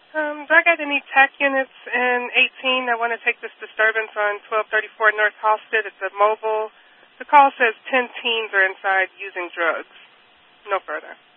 Do I got any TAC units in 18? I want to take this disturbance on 1234 North Halsted. It's a mobile. The call says 10 teens are inside using drugs. No further.